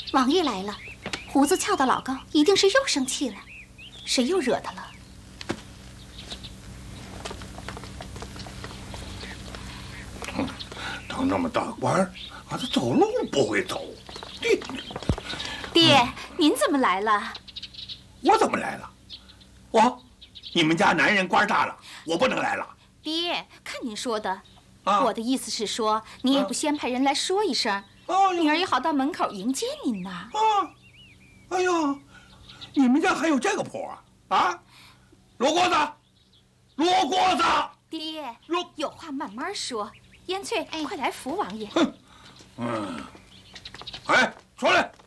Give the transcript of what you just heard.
王爷来了，胡子翘得老高，一定是又生气了。谁又惹他了？ 当那么大官，他走路不会走。 爹，您怎么来了？ 我怎么来了？你们家男人官大了，我不能来了。 爹，看您说的，我的意思是说，您也不先派人来说一声，女儿也好到门口迎接您呐。 哎呀，你们家还有这个谱啊？罗锅子，罗锅子。 爹，有话慢慢说。燕翠，快来扶王爷。 哎，出来。